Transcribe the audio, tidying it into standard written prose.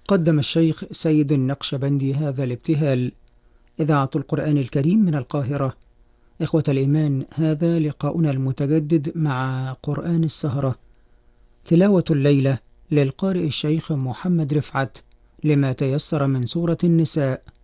قدم الشيخ سيد النقشبندي هذا الابتهال. إذاعة القرآن الكريم من القاهرة. إخوة الإيمان، هذا لقاؤنا المتجدد مع قرآن السهرة. تلاوة الليلة للقارئ الشيخ محمد رفعت لما تيسر من سورة النساء،